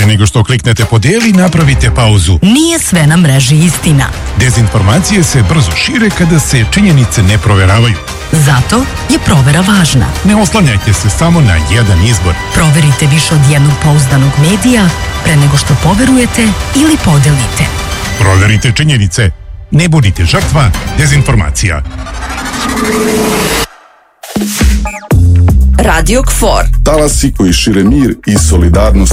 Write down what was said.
Pre nego što kliknete podijeli, napravite pauzu. Nije sve na mreži istina. Dezinformacije se brzo šire kada se činjenice ne proveravaju. Zato je provera važna. Ne oslanjajte se samo na jedan izbor. Proverite više od jednog pouzdanog medija pre nego što poverujete ili podelite. Proverite činjenice. Ne budite žrtva dezinformacija. Radio KFOR. Talasi koji šire mir i solidarnost